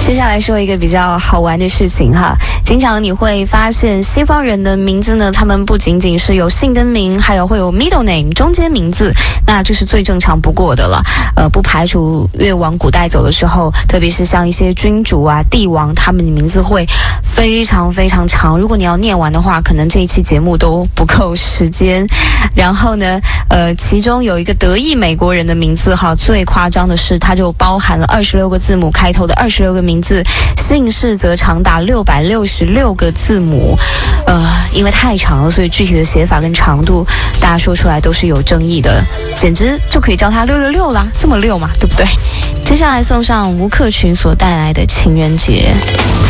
接下来说一个比较好玩的事情哈，经常你会发现西方人的名字呢，他们不仅仅是有姓跟名，还有会有 middle name 中间名字，那就是最正常不过的了。不排除越往古代走的时候，特别是像一些君主啊、帝王，他们的名字会非常非常长。如果你要念完的话，可能这一期节目都不够时间。然后呢，其中有一个德裔美国人的名字哈，最夸张的是，它就包含了26个字母开头的26个名字，姓氏则长达666个字母。因为太长了，所以具体的写法跟长度，大家说出来都是有争议的，简直就可以叫它666啦，这么溜嘛，对不对？接下来送上吴克群所带来的《情人节》。